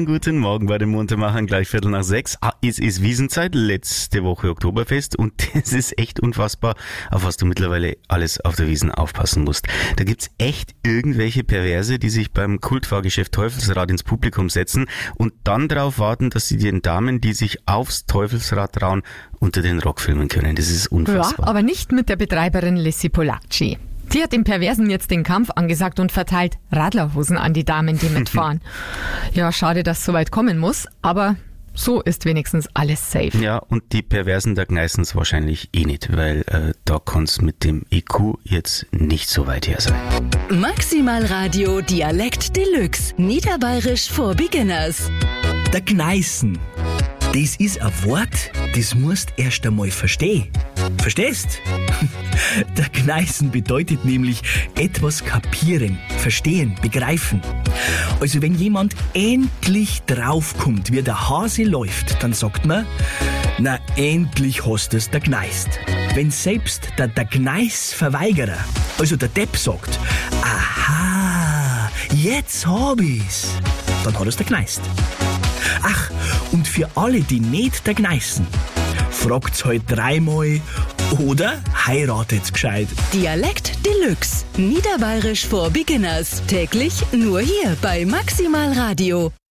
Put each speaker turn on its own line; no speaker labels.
schönen guten Morgen bei den Muntermachern, gleich 5:45. Es ist Wiesenzeit, letzte Woche Oktoberfest und es ist echt unfassbar, auf was du mittlerweile alles auf der Wiesn aufpassen musst. Da gibt's echt irgendwelche Perverse, die sich beim Kultfahrgeschäft Teufelsrad ins Publikum setzen und dann darauf warten, dass sie den Damen, die sich aufs Teufelsrad trauen, unter den Rock filmen können. Das ist unfassbar.
Ja, aber nicht mit der Betreiberin Lissi Polacci. Die hat den Perversen jetzt den Kampf angesagt und verteilt Radlerhosen an die Damen, die mitfahren. Ja, schade, dass es so weit kommen muss, aber so ist wenigstens alles safe.
Ja, und die Perversen, da gneißen es wahrscheinlich eh nicht, weil da kann's mit dem IQ jetzt nicht so weit her sein.
Maximal Radio Dialekt Deluxe. Niederbayerisch for Beginners.
Der Gneißen. Das ist ein Wort, das musst erst einmal verstehen. Verstehst? Der Gneißen bedeutet nämlich etwas kapieren, verstehen, begreifen. Also wenn jemand endlich draufkommt, wie der Hase läuft, dann sagt man, na endlich hast du's der Gneist. Wenn selbst der Gneisverweigerer, also der Depp sagt, aha, jetzt hab ich's, dann hat er's der Gneist. Ach, und für alle, die nicht der Gneißen, fragt's halt 3-mal oder heiratet's gescheit.
Dialekt Deluxe. Niederbayerisch for Beginners. Täglich nur hier bei Maximal Radio.